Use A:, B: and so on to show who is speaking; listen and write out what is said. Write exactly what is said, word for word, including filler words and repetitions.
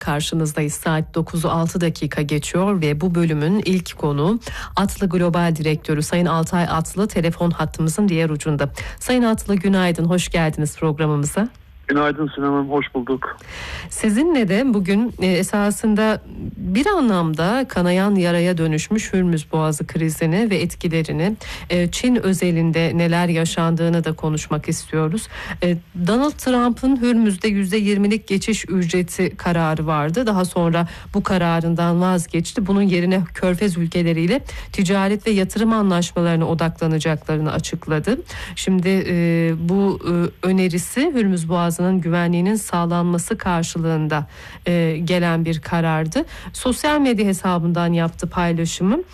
A: Karşınızdayız. Saat dokuzu altı dakika geçiyor ve bu bölümün ilk konu Atlı Global Direktörü Sayın Altay Atlı telefon hattımızın diğer ucunda. Sayın Atlı, günaydın, hoş geldiniz programımıza.
B: Günaydın Sinem Hanım, hoş bulduk.
A: Sizinle de bugün e, esasında bir anlamda kanayan yaraya dönüşmüş Hürmüz Boğazı krizini ve etkilerini, e, Çin özelinde neler yaşandığını da konuşmak istiyoruz. E, Donald Trump'ın Hürmüz'de yüzde yirmilik geçiş ücreti kararı vardı. Daha sonra bu kararından vazgeçti. Bunun yerine Körfez ülkeleriyle ticaret ve yatırım anlaşmalarına odaklanacaklarını açıkladı. Şimdi e, bu e, önerisi Hürmüz Boğazı güvenliğinin sağlanması karşılığında e, gelen bir karardı. Sosyal medya hesabından yaptı paylaşımı.